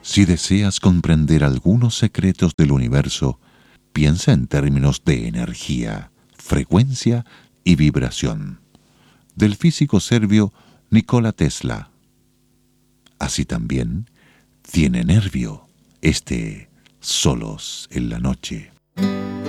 Si deseas comprender algunos secretos del universo, piensa en términos de energía, frecuencia y vibración. Del físico serbio Nikola Tesla. Así también tiene nervio Solos en la noche.